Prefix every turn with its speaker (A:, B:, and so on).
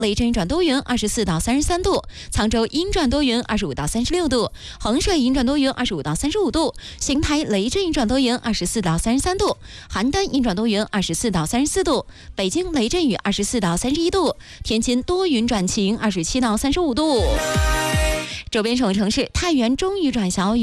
A: 雷阵雨转多云，24到33度；沧州阴转多云，25到36度；衡水阴转多云，25到35度；邢台雷阵雨转多云，24到33度；邯郸阴转多云，24到34度；北京雷阵雨24到31度；天津多云转晴，27到35度。周边省城市太原中雨转小雨。